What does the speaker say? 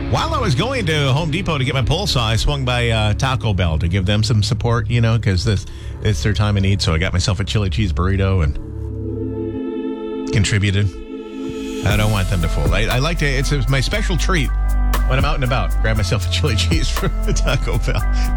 While I was going to Home Depot to get my pull saw, I swung by Taco Bell to give them some support, because it's their time of need. So I got myself a chili cheese burrito and contributed. I don't want them to fold. I like to, it's my special treat when I'm out and about. Grab myself a chili cheese from Taco Bell.